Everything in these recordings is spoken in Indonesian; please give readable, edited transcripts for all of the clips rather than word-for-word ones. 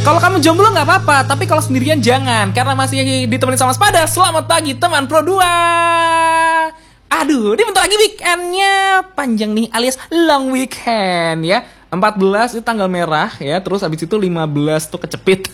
Kalau kamu jomblo nggak apa-apa, tapi kalau sendirian jangan, karena masih ditemenin sama Spada. Selamat pagi teman Pro 2. Aduh, ini bentar lagi weekendnya panjang nih, alias long weekend ya. 14 itu tanggal merah ya, terus habis itu 15 tuh kecepit.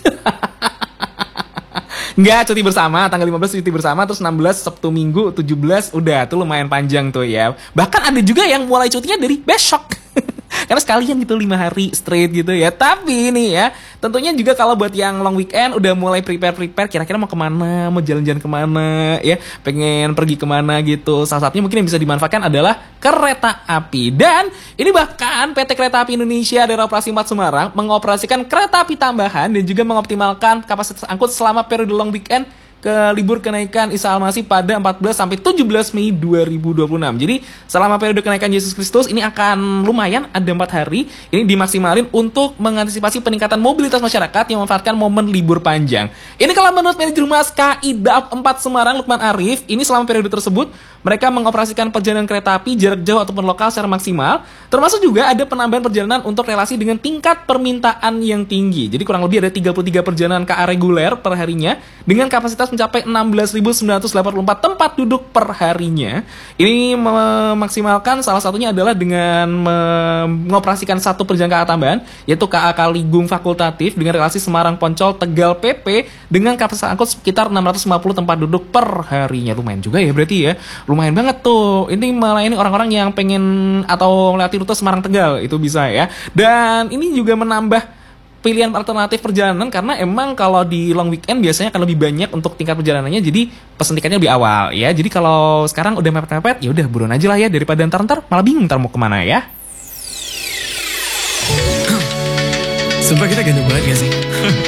Enggak, cuti bersama, tanggal 15 cuti bersama, terus 16 Sabtu Minggu, 17 udah tuh lumayan panjang tuh ya. Bahkan ada juga yang mulai cutinya dari besok. Karena sekalian gitu 5 hari straight gitu ya. Tapi nih ya, tentunya juga kalau buat yang long weekend udah mulai prepare kira-kira mau kemana, mau jalan-jalan kemana ya, pengen pergi kemana gitu. Salah satunya mungkin yang bisa dimanfaatkan adalah kereta api. Dan ini bahkan PT Kereta Api Indonesia Daerah Operasi 4 Semarang mengoperasikan kereta api tambahan dan juga mengoptimalkan kapasitas angkut selama periode long weekend ke libur kenaikan Isa Al-Masih pada 14 sampai 17 Mei 2026. Jadi selama periode kenaikan Yesus Kristus ini akan lumayan, ada 4 hari. Ini dimaksimalin untuk mengantisipasi peningkatan mobilitas masyarakat yang memanfaatkan momen libur panjang. Ini kalau menurut manajer Humas KAI Daob 4 Semarang Lukman Arif, ini selama periode tersebut mereka mengoperasikan perjalanan kereta api jarak jauh ataupun lokal secara maksimal. Termasuk juga ada penambahan perjalanan untuk relasi dengan tingkat permintaan yang tinggi. Jadi kurang lebih ada 33 perjalanan KA reguler per harinya dengan kapasitas mencapai 16.984 tempat duduk per harinya. Ini memaksimalkan salah satunya adalah dengan mengoperasikan satu perjalanan KA tambahan, yaitu KA Kaligung Fakultatif dengan relasi Semarang Poncol Tegal PP dengan kapasitas angkut sekitar 650 tempat duduk per harinya. Lumayan juga ya berarti ya. Lumayan banget tuh. Ini melayani orang-orang yang pengen atau melewati rute Semarang Tegal, itu bisa ya. Dan ini juga menambah pilihan alternatif perjalanan karena emang kalau di long weekend biasanya akan lebih banyak untuk tingkat perjalanannya, jadi pesen tiketnya lebih awal ya. Jadi kalau sekarang udah mepet-mepet, ya udah buruan aja lah ya, daripada ntar malah bingung ntar mau kemana ya. Sumpah kita ganteng banget gak sih?